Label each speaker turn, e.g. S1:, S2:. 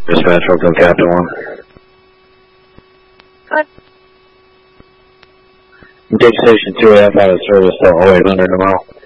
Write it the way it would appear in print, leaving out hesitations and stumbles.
S1: Dispatch, Oakland Captain 1.
S2: Good.
S1: Take Station 2AF out of service till 0800 tomorrow.